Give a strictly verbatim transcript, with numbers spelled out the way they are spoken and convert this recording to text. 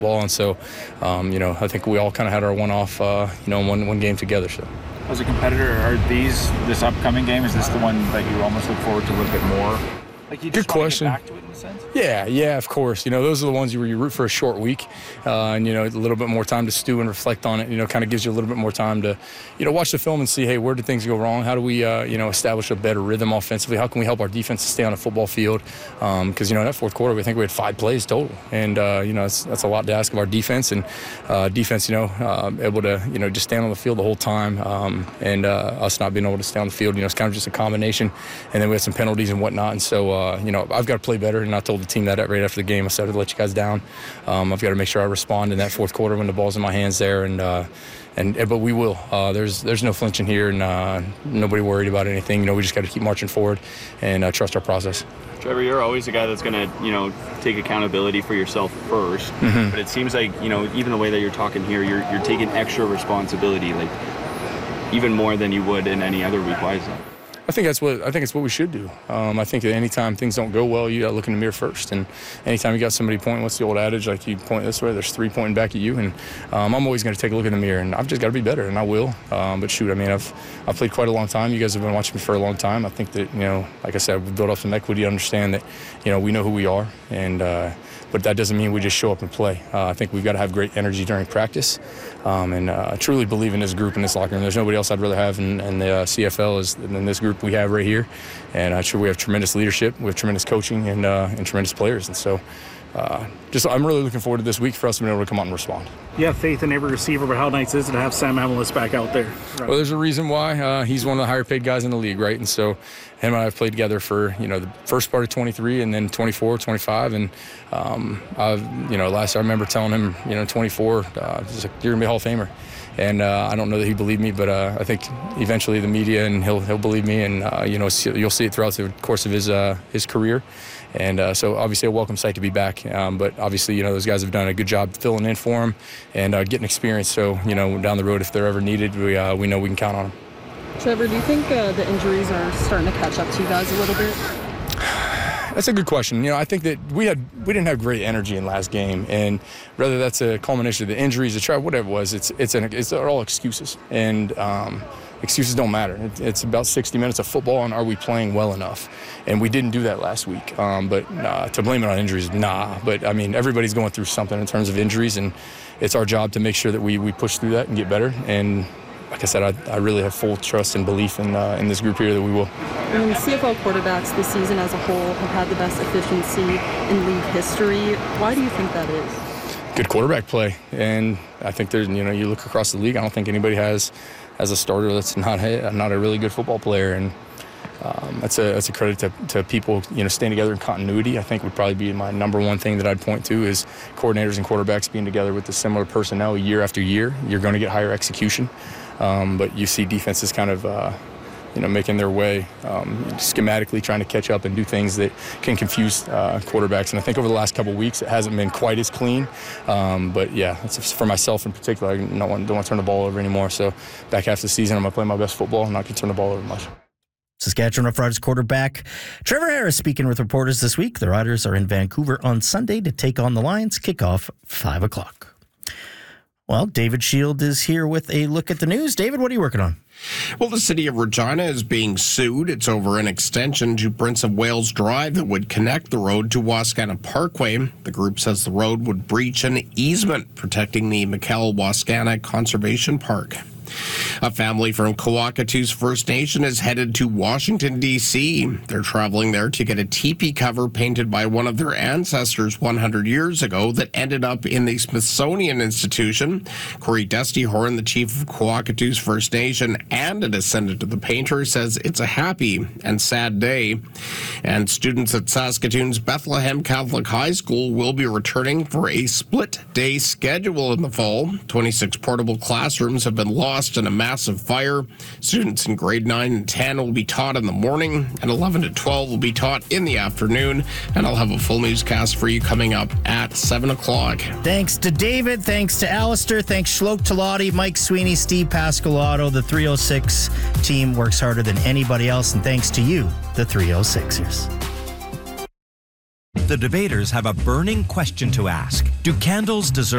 ball, and so, um, you know, I think we all kind of had our one-off, uh, you know, one one game together. So, as a competitor, are these this upcoming game? Is this the one that you almost look forward to a little bit more? Like you just Good question. Want to get back to it in a sense? Yeah, yeah, of course. You know, those are the ones where you root for a short week, uh, and you know, a little bit more time to stew and reflect on it. You know, kind of gives you a little bit more time to, you know, watch the film and see, hey, where did things go wrong? How do we, uh, you know, establish a better rhythm offensively? How can we help our defense stay on the football field? Because um, you know, in that fourth quarter, we think we had five plays total, and uh, you know, that's, that's a lot to ask of our defense. And uh, defense, you know, uh, able to, you know, just stand on the field the whole time, um, and uh, us not being able to stay on the field. You know, it's kind of just a combination. And then we had some penalties and whatnot. And so, uh, you know, I've got to play better, and I told the team that right after the game. I said I'd let you guys down. Um, I've got to make sure I respond in that fourth quarter when the ball's in my hands there, and uh, and but we will. Uh, there's there's no flinching here, and uh, nobody worried about anything. You know, we just got to keep marching forward and uh, trust our process. Trevor, you're always a guy that's going to, you know, take accountability for yourself first. Mm-hmm. But it seems like, you know, even the way that you're talking here, you're you're taking extra responsibility, like even more than you would in any other week. Why is that? I think that's what I think it's what we should do. Um, I think that anytime things don't go well, you got to look in the mirror first. And anytime you got somebody pointing, what's the old adage? Like, you point this way, there's three pointing back at you. And um, I'm always going to take a look in the mirror, and I've just got to be better, and I will. Um, but shoot, I mean, I've I've played quite a long time. You guys have been watching me for a long time. I think that, you know, like I said, we built up some equity, understand that, you know, we know who we are, and uh, but that doesn't mean we just show up and play. Uh, I think we've got to have great energy during practice, um, and uh, truly believe in this group, in this locker room. There's nobody else I'd rather have in, in the uh, C F L is than this group we have right here. And I'm sure we have tremendous leadership, we have tremendous coaching, and uh, and tremendous players. And so, uh, just I'm really looking forward to this week for us to be able to come out and respond. You have faith in every receiver, but how nice is it to have Sam Emilus back out there? Right. Well, there's a reason why. Uh, he's one of the higher paid guys in the league, right? And so him and I have played together for, you know, the first part of twenty-three and then twenty-four, twenty-five. And, um, I've, you know, last I remember telling him, you know, twenty-four, uh, like, you're going to be a Hall of Famer. And uh, I don't know that he believed me, but uh, I think eventually the media and he'll he'll believe me, and uh, you know, you'll see it throughout the course of his uh, his career. And uh, so obviously a welcome sight to be back. Um, but obviously, you know, those guys have done a good job filling in for him and uh, getting experience. So, you know, down the road, if they're ever needed, we uh, we know we can count on them. Trevor, do you think uh, the injuries are starting to catch up to you guys a little bit? That's a good question. You know, I think that we had we didn't have great energy in last game, and whether that's a culmination of the injuries, the try, whatever it was, it's it's an it's all excuses, and um, excuses don't matter. It, it's about sixty minutes of football, and are we playing well enough? And we didn't do that last week. Um, but nah, to blame it on injuries, nah. But I mean, everybody's going through something in terms of injuries, and it's our job to make sure that we we push through that and get better. And like I said, I, I really have full trust and belief in uh, in this group here that we will. I mean, C F L quarterbacks this season as a whole have had the best efficiency in league history. Why do you think that is? Good quarterback play, and I think there's, you know, you look across the league, I don't think anybody has has a starter that's not a, not a really good football player, and um, that's a that's a credit to, to people, you know, staying together in continuity. I think would probably be my number one thing that I'd point to is coordinators and quarterbacks being together with the similar personnel year after year. You're going to get higher execution, um, but you see defenses kind of uh, you know, making their way um, schematically, trying to catch up and do things that can confuse uh, quarterbacks. And I think over the last couple of weeks, it hasn't been quite as clean. Um, but yeah, it's for myself in particular. I don't want, don't want to turn the ball over anymore. So back half of the season, I'm going to play my best football and not going to turn the ball over much. Saskatchewan Roughriders quarterback Trevor Harris speaking with reporters this week. The Riders are in Vancouver on Sunday to take on the Lions. Kickoff five o'clock. Well, David Shield is here with a look at the news. David, what are you working on? Well, the city of Regina is being sued. It's over an extension to Prince of Wales Drive that would connect the road to Wascana Parkway. The group says the road would breach an easement protecting the McKell-Wascana Conservation Park. A family from Coakatoos First Nation is headed to Washington, D C They're traveling there to get a teepee cover painted by one of their ancestors one hundred years ago that ended up in the Smithsonian Institution. Corey Destihorn, the chief of Coakatoos First Nation and a descendant of the painter, says it's a happy and sad day. And students at Saskatoon's Bethlehem Catholic High School will be returning for a split-day schedule in the fall. twenty-six portable classrooms have been lost in a massive fire. Students in grade nine and ten will be taught in the morning, and eleven to twelve will be taught in the afternoon. And I'll have a full newscast for you coming up at seven o'clock. Thanks to David. Thanks to Alistair. Thanks Shlok Talati, Mike Sweeney, Steve Pascalato. The three oh six team works harder than anybody else. And thanks to you, the three oh sixers. The debaters have a burning question to ask. Do candles deserve